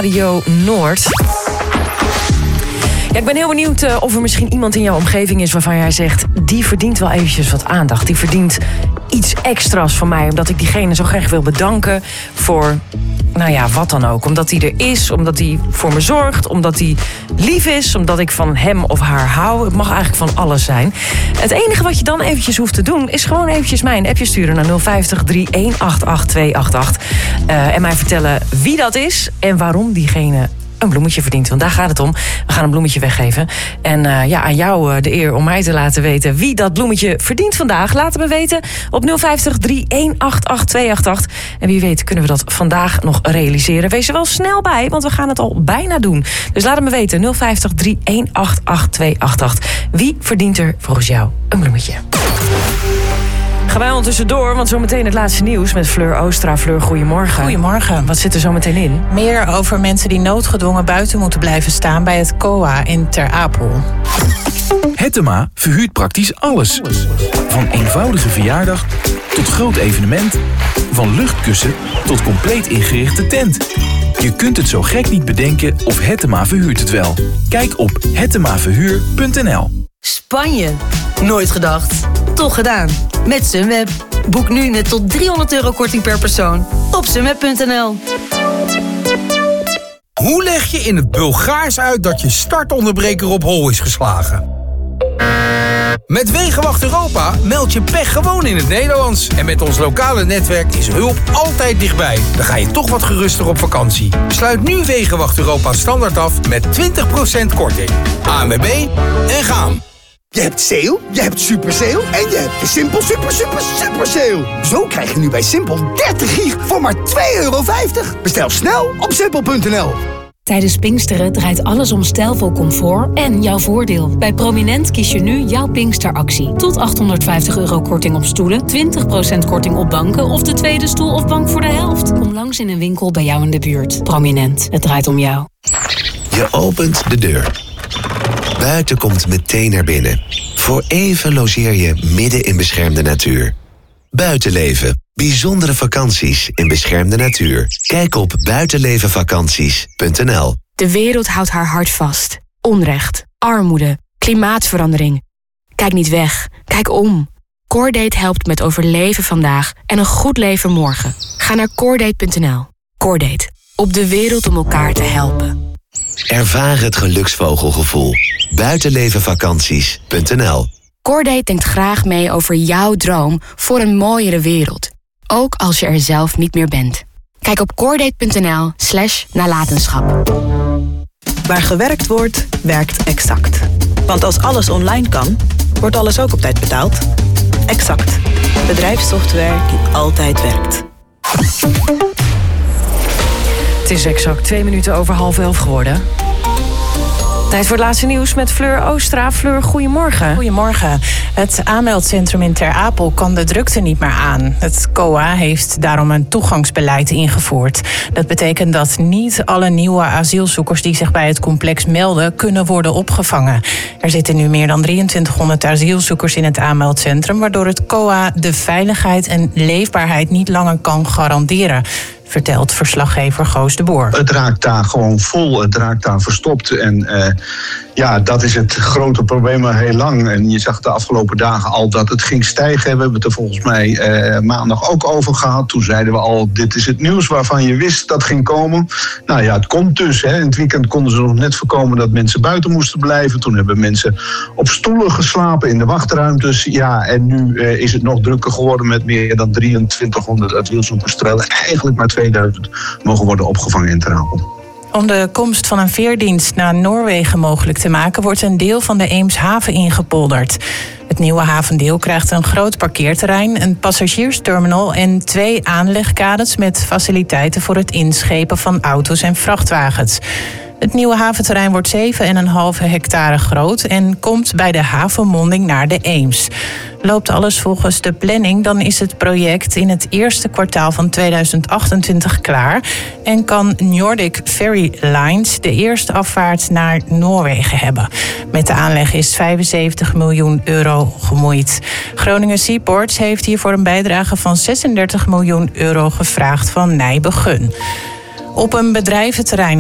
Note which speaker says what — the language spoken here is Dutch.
Speaker 1: Radio Noord. Ja, ik ben heel benieuwd of er misschien iemand in jouw omgeving is waarvan jij zegt, die verdient wel eventjes wat aandacht. Die verdient iets extra's van mij, omdat ik diegene zo graag wil bedanken voor, nou ja, wat dan ook. Omdat hij er is, omdat hij voor me zorgt, omdat hij lief is, omdat ik van hem of haar hou. Het mag eigenlijk van alles zijn. Het enige wat je dan eventjes hoeft te doen, is gewoon eventjes mij een appje sturen naar 050 3188288. En mij vertellen wie dat is en waarom diegene een bloemetje verdient. Want daar gaat het om. We gaan een bloemetje weggeven. En aan jou de eer om mij te laten weten wie dat bloemetje verdient vandaag. Laat het me weten op 050 3188288. En wie weet kunnen we dat vandaag nog realiseren. Wees er wel snel bij, want we gaan het al bijna doen. Dus laat het me weten. 050 3188288. Wie verdient er volgens jou een bloemetje? Gaan wij ondertussen door, want zometeen het laatste nieuws met Fleur Oostra. Fleur, goedemorgen.
Speaker 2: Goedemorgen.
Speaker 1: Wat zit er zo meteen in?
Speaker 2: Meer over mensen die noodgedwongen buiten moeten blijven staan bij het COA in Ter Apel.
Speaker 3: Hettema verhuurt praktisch alles. Van eenvoudige verjaardag tot groot evenement. Van luchtkussen tot compleet ingerichte tent. Je kunt het zo gek niet bedenken of Hettema verhuurt het wel. Kijk op hettemaverhuur.nl.
Speaker 4: Spanje. Nooit gedacht. Toch gedaan. Met Sunweb. Boek nu met tot €300 korting per persoon op sunweb.nl.
Speaker 5: Hoe leg je in het Bulgaars uit dat je startonderbreker op hol is geslagen? Met Wegenwacht Europa meld je pech gewoon in het Nederlands. En met ons lokale netwerk is hulp altijd dichtbij. Dan ga je toch wat geruster op vakantie. Sluit nu Wegenwacht Europa standaard af met 20% korting. ANWB en gaan.
Speaker 6: Je hebt sale, je hebt super sale en je hebt de Simpel super sale. Zo krijg je nu bij Simpel 30 gig voor maar €2,50. Bestel snel op simpel.nl.
Speaker 7: Tijdens Pinksteren draait alles om stijlvol comfort en jouw voordeel. Bij Prominent kies je nu jouw Pinksteractie. Tot €850 korting op stoelen, 20% korting op banken of de tweede stoel of bank voor de helft. Kom langs in een winkel bij jou in de buurt. Prominent, het draait om jou.
Speaker 8: Je opent de deur. Buiten komt meteen naar binnen. Voor even logeer je midden in beschermde natuur. Buitenleven. Bijzondere vakanties in beschermde natuur. Kijk op buitenlevenvakanties.nl.
Speaker 9: De wereld houdt haar hart vast. Onrecht, armoede, klimaatverandering. Kijk niet weg, kijk om. Coredate helpt met overleven vandaag en een goed leven morgen. Ga naar coredate.nl. Coredate, op de wereld om elkaar te helpen.
Speaker 8: Ervaar het geluksvogelgevoel. Buitenlevenvakanties.nl.
Speaker 9: Coredate denkt graag mee over jouw droom voor een mooiere wereld. Ook als je er zelf niet meer bent. Kijk op coredate.nl/nalatenschap.
Speaker 10: Waar gewerkt wordt, werkt Exact. Want als alles online kan, wordt alles ook op tijd betaald. Exact. Bedrijfssoftware die altijd werkt.
Speaker 1: Het is exact 2 minuten over 10:30 geworden. Tijd voor het laatste nieuws met Fleur Oostra. Fleur, goedemorgen.
Speaker 2: Goedemorgen. Het aanmeldcentrum in Ter Apel kan de drukte niet meer aan. Het COA heeft daarom een toegangsbeleid ingevoerd. Dat betekent dat niet alle nieuwe asielzoekers die zich bij het complex melden kunnen worden opgevangen. Er zitten nu meer dan 2300 asielzoekers in het aanmeldcentrum, waardoor het COA de veiligheid en leefbaarheid niet langer kan garanderen, vertelt verslaggever Goos de Boer.
Speaker 11: Het raakt daar gewoon vol, het raakt daar verstopt. En dat is het grote probleem al heel lang. En je zag de afgelopen dagen al dat het ging stijgen. We hebben het er volgens mij maandag ook over gehad. Toen zeiden we al, dit is het nieuws waarvan je wist dat ging komen. Nou ja, het komt dus. Hè. In het weekend konden ze nog net voorkomen dat mensen buiten moesten blijven. Toen hebben mensen op stoelen geslapen in de wachtruimtes. Ja, en nu is het nog drukker geworden met meer dan 2300 asielzoekers. Terwijl eigenlijk maar 2000 mogen worden opgevangen in Ter Apel.
Speaker 2: Om de komst van een veerdienst naar Noorwegen mogelijk te maken, wordt een deel van de Eemshaven ingepolderd. Het nieuwe havendeel krijgt een groot parkeerterrein, een passagiersterminal en 2 aanlegkades met faciliteiten voor het inschepen van auto's en vrachtwagens. Het nieuwe haventerrein wordt 7,5 hectare groot en komt bij de havenmonding naar de Eems. Loopt alles volgens de planning, dan is het project in het eerste kwartaal van 2028 klaar en kan Nordic Ferry Lines de eerste afvaart naar Noorwegen hebben. Met de aanleg is €75 miljoen gemoeid. Groningen Seaports heeft hiervoor een bijdrage van €36 miljoen gevraagd van Nijbegun. Op een bedrijventerrein